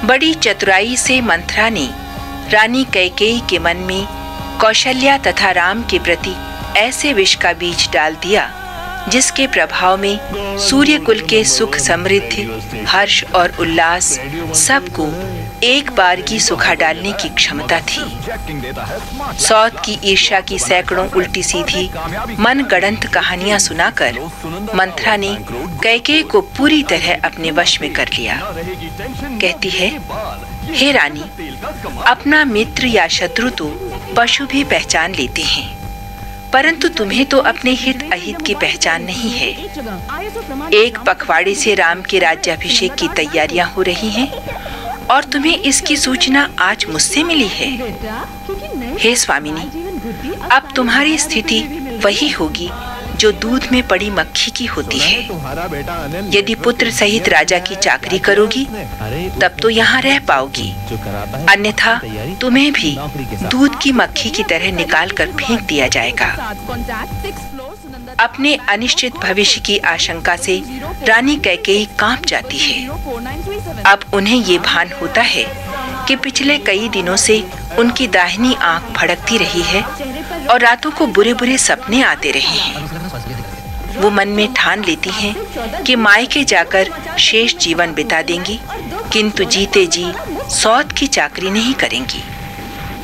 बड़ी चतुराई से मंथरा ने रानी कैकेयी के मन में कौशल्या तथा राम के प्रति ऐसे विष का बीज डाल दिया जिसके प्रभाव में सूर्यकुल के सुख, समृद्धि, हर्ष और उल्लास सबको एक बार की सुखा डालने की क्षमता थी। सौत की ईर्ष्या की सैकड़ों उल्टी सीधी मनगढ़ंत कहानियां सुनाकर मंथरा ने कैकेयी को पूरी तरह अपने वश में कर लिया। कहती है, हे रानी, अपना मित्र या शत्रु तो पशु भी पहचान लेते हैं, परंतु तुम्हें तो अपने हित अहित की पहचान नहीं है। एक पखवाड़े से राम के राज्याभिषेक की तैयारियां हो रही हैं और तुम्हें इसकी सूचना आज मुझसे मिली है। हे स्वामिनी, अब तुम्हारी स्थिति वही होगी जो दूध में पड़ी मक्खी की होती है। यदि पुत्र सहित राजा की चाकरी करोगी तब तो यहाँ रह पाओगी, अन्यथा तुम्हें भी दूध की मक्खी की तरह निकाल कर फेंक दिया जाएगा। अपने अनिश्चित भविष्य की आशंका से रानी कैकेयी कांप जाती है। अब उन्हें ये भान होता है कि पिछले कई दिनों से उनकी दाहिनी आंख भड़कती रही है और रातों को बुरे बुरे सपने आते रहे हैं। वो मन में ठान लेती हैं कि मायके जाकर शेष जीवन बिता देंगी, किंतु जीते जी सौत की चाकरी नहीं करेंगी।